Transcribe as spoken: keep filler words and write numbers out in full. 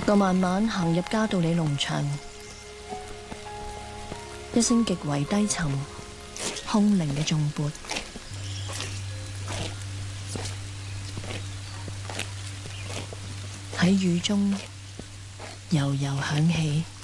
我慢慢行入嘉道理農場，一聲極為低沉、空靈嘅頌缽喺雨中悠悠響起。